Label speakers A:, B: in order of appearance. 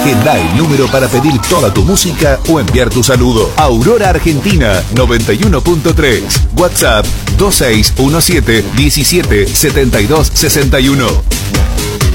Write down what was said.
A: Agenda el número para pedir toda tu música o enviar tu saludo. Aurora Argentina 91.3. WhatsApp 2617 17 72 61.